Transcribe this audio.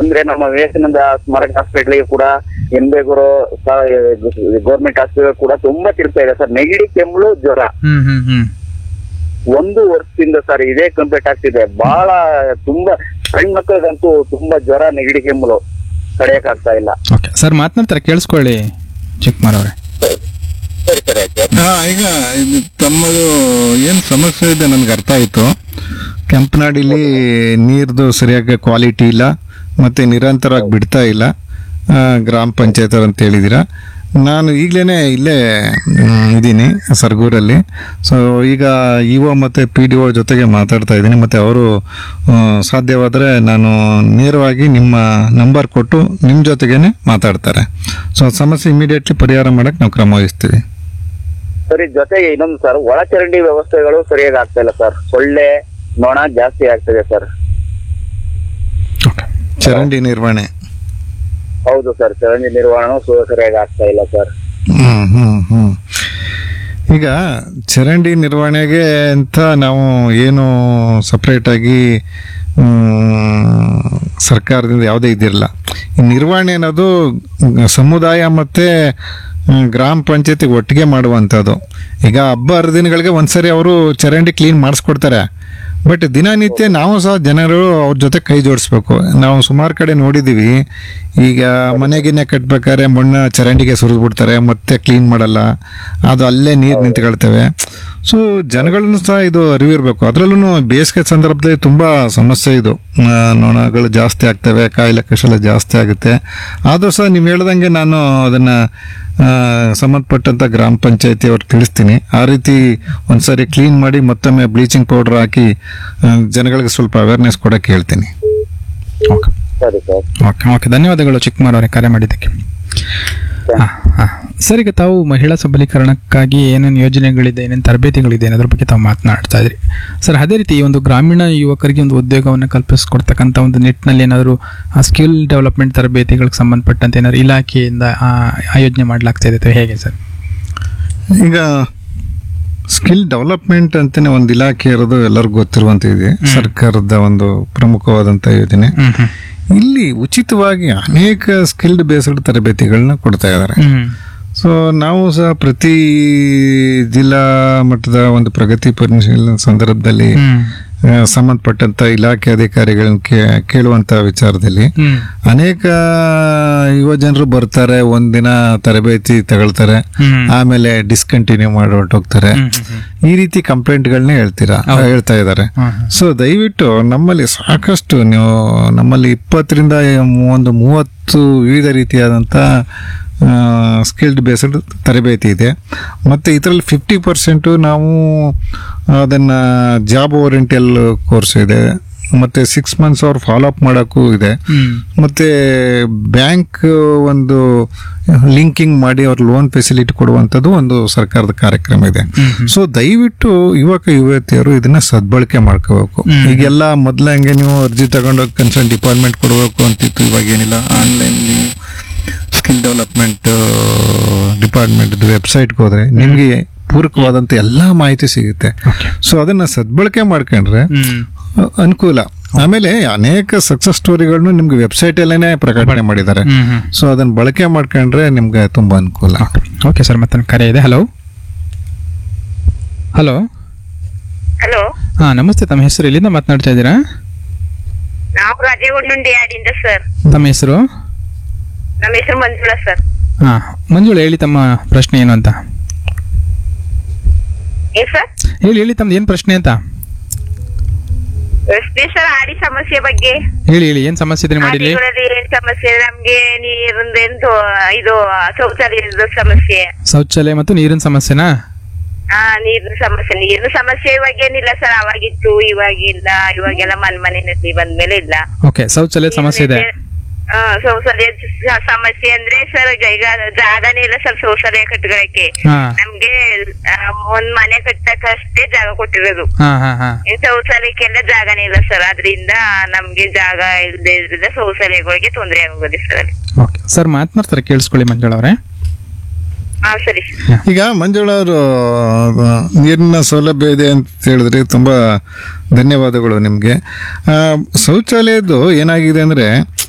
ಅಂದ್ರೆ ನಮ್ಮ ವಿವೇಕಾನಂದ ಸ್ಮಾರಕ ಹಾಸ್ಪಿಟ್ಲಿಗೆ ಕೂಡ ಎನ್ಬೇಗೂರು ಗೌರ್ಮೆಂಟ್ ಹಾಸ್ಪಿಟಲ್ ಕೂಡ ತುಂಬಾ ತಿರ್ತಾ ಇದೆ ಸರ್. ನೆಗಡಿ, ಕೆಮ್ಮಳು, ಜ್ವರ 1 ವರ್ಷದಿಂದ ಸರ್ ಇದೇ ಕಂಪ್ಲೀಟ್ ಆಗ್ತಿದೆ. ಬಹಳ ತುಂಬಾ ಸಣ್ಣ ಮಕ್ಕಳಿಗಂತೂ ತುಂಬಾ ಜ್ವರ, ನೆಗಡಿ, ಕೆಮ್ಮಳು ತಡೆಯಕ್ ಆಗ್ತಾ ಇಲ್ಲ. ಸರ್ ಮಾತನಾಡ್ತಾರೆ, ಕೇಳಿಸ್ಕೊಳ್ಳಿ ಚಿಕ್ಕಮಾರ್ ಅವರೇ. ಸರಿ ಸರಿ ಆಯ್ತು. ಈಗ ತಮ್ಮದು ಏನ್ ಸಮಸ್ಯೆ ಇದೆ ನನ್ಗೆ ಅರ್ಥ ಆಯ್ತು. ಕೆಂಪನಾಡಿಲಿ ನೀರ್ದು ಸರಿಯಾಗಿ ಕ್ವಾಲಿಟಿ ಇಲ್ಲ, ಮತ್ತೆ ನಿರಂತರವಾಗಿ ಬಿಡ್ತಾ ಇಲ್ಲ, ಗ್ರಾಮ ಪಂಚಾಯತ್ ಅಂತ ಹೇಳಿದ್ದೀರಾ. ನಾನು ಈಗಲೇ ಇಲ್ಲೇ ಇದ್ದೀನಿ ಸರ್ಗೂರಲ್ಲಿ. ಸೊ ಈಗ ಇಒ ಮತ್ತು PDO ಜೊತೆಗೆ ಮಾತಾಡ್ತಾ ಇದ್ದೀನಿ. ಮತ್ತು ಅವರು ಸಾಧ್ಯವಾದರೆ ನಾನು ನೇರವಾಗಿ ನಿಮ್ಮ ನಂಬರ್ ಕೊಟ್ಟು ನಿಮ್ಮ ಜೊತೆಗೇ ಮಾತಾಡ್ತಾರೆ. ಸೊ ಸಮಸ್ಯೆ ಇಮಿಡಿಯೇಟ್ಲಿ ಪರಿಹಾರ ಮಾಡೋಕ್ಕೆ ನಾವು ಕ್ರಮ ವಹಿಸ್ತೀವಿ. ಸರಿ, ಜೊತೆಗೆ ಇನ್ನೊಂದು ಸರ್, ಒಳಚರಂಡಿ ವ್ಯವಸ್ಥೆಗಳು ಸರಿಯಾಗಿ ಆಗ್ತಾ ಇಲ್ಲ ಸರ್. ಸೊಳ್ಳೆ, ನೊಣ ಜಾಸ್ತಿ ಆಗ್ತಿದೆ ಸರ್. ಚರಂಡಿ ನಿರ್ವಹಣೆ. ಹೌದು ಸರ್, ಚರಂಡಿ ನಿರ್ವಹಣೆ ಸರಿಯಾಗಿ ಆಗ್ತಾ ಇಲ್ಲ ಸರ್. ಈಗ ಚರಂಡಿ ನಿರ್ವಹಣೆಗೆ ಅಂತ ನಾವು ಏನು ಸಪ್ರೇಟಾಗಿ ಸರ್ಕಾರದಿಂದ ಯಾವುದೇ ಇದಿರಲ್ಲ. ಈ ನಿರ್ವಹಣೆ ಅನ್ನೋದು ಸಮುದಾಯ ಮತ್ತು ಗ್ರಾಮ ಪಂಚಾಯತಿಗೆ ಒಟ್ಟಿಗೆ ಮಾಡುವಂಥದ್ದು. ಈಗ ಹಬ್ಬ ಹರಿದಿನಗಳಿಗೆ ಒಂದ್ಸರಿ ಅವರು ಚರಂಡಿ ಕ್ಲೀನ್ ಮಾಡಿಸ್ಕೊಡ್ತಾರೆ. ಬಟ್ ದಿನನಿತ್ಯ ನಾವು ಸಹ ಜನರು ಅವ್ರ ಜೊತೆ ಕೈ ಜೋಡಿಸ್ಬೇಕು. ನಾವು ಸುಮಾರು ಕಡೆ ನೋಡಿದ್ದೀವಿ, ಈಗ ಮನೆಗಿನ್ನೆ ಕಟ್ಬೇಕಾದ್ರೆ ಮಣ್ಣು ಚರಂಡಿಗೆ ಸುರಿದ್ಬಿಡ್ತಾರೆ, ಮತ್ತೆ ಕ್ಲೀನ್ ಮಾಡಲ್ಲ, ಅದು ಅಲ್ಲೇ ನೀರು ನಿಂತ್ಕೊಳ್ತವೆ. ಸೊ ಜನಗಳನ್ನು ಸಹ ಇದು ಅರಿವಿರಬೇಕು. ಅದರಲ್ಲೂ ಬೇಸಿಗೆ ಸಂದರ್ಭದಲ್ಲಿ ತುಂಬ ಸಮಸ್ಯೆ ಇದು. ನೊಣಗಳು ಜಾಸ್ತಿ ಆಗ್ತವೆ, ಕಾಯಿಲೆ ಕಷಾಯ ಜಾಸ್ತಿ ಆಗುತ್ತೆ. ಆದರೂ ಸಹ ನೀವು ಹೇಳ್ದಂಗೆ ನಾನು ಅದನ್ನು ಸಂಬಂಧಪಟ್ಟಂಥ ಗ್ರಾಮ ಪಂಚಾಯತಿ ಅವ್ರಿಗೆ ತಿಳಿಸ್ತೀನಿ. ಆ ರೀತಿ ಒಂದ್ಸರಿ ಕ್ಲೀನ್ ಮಾಡಿ ಮತ್ತೊಮ್ಮೆ ಬ್ಲೀಚಿಂಗ್ ಪೌಡರ್ ಹಾಕಿ ಜನಗಳಿಗೆ ಸ್ವಲ್ಪ ಅವೇರ್ನೆಸ್ ಕೊಡೋಕ್ಕೆ ಹೇಳ್ತೀನಿ. ಓಕೆ ಓಕೆ ಓಕೆ, ಧನ್ಯವಾದಗಳು ಚಿಕ್ಕಮಾರ್ ಅವರೇ ಕರೆ ಮಾಡಿದ್ದಕ್ಕೆ. ಸರ್, ಈಗ ತಾವು ಮಹಿಳಾ ಸಬಲೀಕರಣಕ್ಕಾಗಿ ಏನೇನು ಯೋಜನೆಗಳಿದೆ, ಏನೇನು ತರಬೇತಿಗಳಿದೆ ಅನ್ನೋದ್ರ ಬಗ್ಗೆ ತಾವು ಮಾತನಾಡ್ತಾ ಇದ್ರಿ. ಸರ್, ಅದೇ ರೀತಿ ಒಂದು ಗ್ರಾಮೀಣ ಯುವಕರಿಗೆ ಒಂದು ಉದ್ಯೋಗವನ್ನು ಕಲ್ಪಿಸ್ಕೊಡ್ತಕ್ಕಂಥ ಒಂದು ನಿಟ್ಟಿನಲ್ಲಿ ಏನಾದರೂ ಸ್ಕಿಲ್ ಡೆವಲಪ್ಮೆಂಟ್ ತರಬೇತಿಗಳಿಗೆ ಸಂಬಂಧಪಟ್ಟಂತೆ ಏನಾದ್ರು ಇಲಾಖೆಯಿಂದ ಆಯೋಜನೆ ಮಾಡಲಾಗ್ತಾ ಇದೆ, ಹೇಗೆ ಸರ್? ಈಗ ಸ್ಕಿಲ್ ಡೆವಲಪ್ಮೆಂಟ್ ಅಂತಾನೆ ಒಂದು ಇಲಾಖೆ ಇರೋದು ಎಲ್ಲರಿಗೂ ಗೊತ್ತಿರುವಂತ ಇದೆ. ಸರ್ಕಾರದ ಒಂದು ಪ್ರಮುಖವಾದಂಥ ಯೋಜನೆ. ಇಲ್ಲಿ ಉಚಿತವಾಗಿ ಅನೇಕ ಸ್ಕಿಲ್ಡ್ ಬೇಸ್ಡ್ ತರಬೇತಿಗಳನ್ನ ಕೊಡ್ತಾ ಇದ್ದಾರೆ. ಸೊ ನಾವು ಸಹ ಪ್ರತಿ ಜಿಲ್ಲಾ ಮಟ್ಟದ ಒಂದು ಪ್ರಗತಿ ಪರಿಶೀಲನೆ ಸಂದರ್ಭದಲ್ಲಿ ಸಂಬಂಧಪಟ್ಟಂತ ಇಲಾಖೆ ಅಧಿಕಾರಿಗಳನ್ನ ಕೇಳುವಂತ ವಿಚಾರದಲ್ಲಿ ಅನೇಕ ಯುವ ಜನರು ಬರ್ತಾರೆ, ಒಂದಿನ ತರಬೇತಿ ತಗೊಳ್ತಾರೆ, ಆಮೇಲೆ ಡಿಸ್ಕಂಟಿನ್ಯೂ ಮಾಡಿ ಹೊರಟೋಗ್ತಾರೆ. ಈ ರೀತಿ ಕಂಪ್ಲೇಂಟ್ಗಳನ್ನೇ ಹೇಳ್ತಾ ಇದ್ದಾರೆ. ಸೊ ದಯವಿಟ್ಟು ನಮ್ಮಲ್ಲಿ ಸಾಕಷ್ಟು ನಮ್ಮಲ್ಲಿ 20ರಿಂದ 30 ವಿವಿಧ ರೀತಿಯಾದಂಥ ಸ್ಕಿಲ್ಡ್ ಬೇಸ್ಡ್ ತರಬೇತಿ ಇದೆ. ಮತ್ತು ಇದರಲ್ಲಿ 50% ನಾವು ಅದನ್ನು ಜಾಬ್ ಓರಿಯೆಂಟಲ್ ಕೋರ್ಸ್ ಇದೆ, ಮತ್ತು 6 months ಅವ್ರು ಫಾಲೋ ಅಪ್ ಮಾಡೋಕ್ಕೂ ಇದೆ, ಮತ್ತು ಬ್ಯಾಂಕ್ ಒಂದು ಲಿಂಕಿಂಗ್ ಮಾಡಿ ಅವ್ರ ಲೋನ್ ಫೆಸಿಲಿಟಿ ಕೊಡುವಂಥದ್ದು ಒಂದು ಸರ್ಕಾರದ ಕಾರ್ಯಕ್ರಮ ಇದೆ. ಸೊ ದಯವಿಟ್ಟು ಯುವಕ ಯುವತಿಯರು ಇದನ್ನ ಸದ್ಬಳಕೆ ಮಾಡ್ಕೋಬೇಕು. ಈಗೆಲ್ಲ ಮೊದಲ ಹಂಗೆ ನೀವು ಅರ್ಜಿ ತಗೊಂಡೋಗಿ ಕನ್ಸರ್ನ್ ಡಿಪಾರ್ಟ್ಮೆಂಟ್ ಕೊಡಬೇಕು ಅಂತಿತ್ತು. ಇವಾಗ ಏನಿಲ್ಲ, ಆನ್ಲೈನ್ ಸ್ಕಿಲ್ ಡೆವಲಪ್ಮೆಂಟ್ ಡಿಪಾರ್ಟ್ಮೆಂಟ್ ವೆಬ್ಸೈಟ್ಗೆ ಹೋದ್ರೆ ನಿಮಗೆ ಪೂರಕವಾದಂಥ ಎಲ್ಲ ಮಾಹಿತಿ ಸಿಗುತ್ತೆ. ಸೊ ಅದನ್ನ ಸದ್ಬಳಕೆ ಮಾಡ್ಕೊಂಡ್ರೆ ಅನುಕೂಲ. ಆಮೇಲೆ ಅನೇಕ ಸಕ್ಸಸ್ ಸ್ಟೋರಿಗಳನ್ನು ನಿಮ್ಗೆ ವೆಬ್ಸೈಟ್ ಅಲ್ಲೇನೆ ಪ್ರಕಟಣೆ ಮಾಡಿದ್ದಾರೆ. ಸೊ ಅದನ್ನ ಬಳಕೆ ಮಾಡ್ಕೊಂಡ್ರೆ ನಿಮ್ಗೆ ತುಂಬಾ ಅನುಕೂಲ. ಓಕೆ ಸರ್, ಮತ್ತೆ ಕರೆ ಇದೆ. ಹಲೋ ಹಲೋ ಹಲೋ, ಹಾ ನಮಸ್ತೆ. ತಮ್ಮ ಹೆಸರು, ಎಲ್ಲಿಂದ ಮಾತನಾಡ್ತಾ ಇದ್ದೀರಾ? ನಾವು ರಾಜೇಗುಂಡಿ ಯಾಡಿಂದ ಸರ್. ತಮ್ಮ ಹೆಸರು? ನಮ್ಮ ಹೆಸರು ಮಂಜುಳಾ ಸರ್. ಹಾ ಮಂಜುಳಾ, ಹೇಳಿ ತಮ್ಮ ಪ್ರಶ್ನೆ ಏನು ಅಂತ. ಹೇಳಿ ತಮ್ದು ಏನ್ ಪ್ರಶ್ನೆ ಅಂತ. ಸರ್, ಆಡಿ ಸಮಸ್ಯೆ ಬಗ್ಗೆ ಹೇಳಿ. ಏನ್ ಸಮಸ್ಯೆ ಇದೆ ಮಾಡಿಲಿ? ಏನ್ ಸಮಸ್ಯೆ? ನಮ್ಗೆ ನೀರಿಂದು ಇದು ಶೌಚಾಲಯದ ಸಮಸ್ಯೆ. ಶೌಚಾಲಯ ಮತ್ತು ನೀರಿನ ಸಮಸ್ಯೆನಾ? ನೀರಿನ ಸಮಸ್ಯೆ ಇವಾಗ ಏನಿಲ್ಲ ಸರ್, ಅವಾಗಿತ್ತು, ಇವಾಗಿಲ್ಲ. ಇವಾಗೆಲ್ಲ ಮನೆ ಬಂದ್ಮೇಲೆ ಇಲ್ಲ. ಓಕೆ, ಶೌಚಾಲಯ ಸಮಸ್ಯೆ ಇದೆ. ಶೌಚಾಲಯ ಸಮಸ್ಯೆ ಅಂದ್ರೆ ಸರ್, ಈಗ ಜಾಗನೇ ಇಲ್ಲ ಸರ್ ಶೌಚಾಲಯ ಕಟ್ಕೊಳಕ್ಕೆ. ನಮ್ಗೆ ಒಂದ್ ಮನೆ ಕಟ್ಟಕ್ಕಷ್ಟೇ ಜಾಗ ಕೊಟ್ಟಿರೋದು. ಶೌಚಾಲಯಕ್ಕೆಲ್ಲ ಜಾಗನೇ ಇಲ್ಲ ಸರ್. ಅದ್ರಿಂದ ನಮ್ಗೆ ಜಾಗ ಇಲ್ಲದೆ ಇದ್ರಿಂದ ಶೌಚಾಲಯಗಳಿಗೆ ತೊಂದರೆ ಆಗೋದಿಲ್ಲ ಸರ್. ಸರ್ ಮಾತನಾಡ್ತಾರೆ, ಕೇಳಿಸ್ಕೊಳ್ಳಿ ಮಂಜುಳಾ ಅವರೇ. ಸರಿ. ಈಗ ಮಂಜುಳಾ ಅವರು ನೀರಿನ ಸೌಲಭ್ಯ ಇದೆ ಅಂತ ಹೇಳಿದ್ರೆ ತುಂಬಾ ಧನ್ಯವಾದಗಳು ನಿಮ್ಗೆ. ಶೌಚಾಲಯದ್ದು ಏನಾಗಿದೆ ಅಂದ್ರೆ